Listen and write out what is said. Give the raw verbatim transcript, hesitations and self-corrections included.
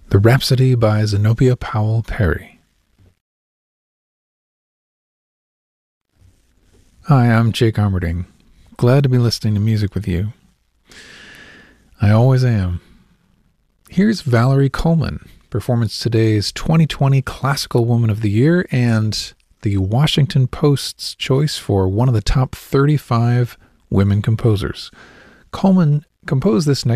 The Rhapsody by Zenobia Powell Perry. Hi, I'm Jake Armerding. Glad to be listening to music with you. I always am. Here's Valerie Coleman, performance today's twenty twenty Classical Woman of the Year and the Washington Post's choice for one of the top thirty-five women composers. Coleman composed this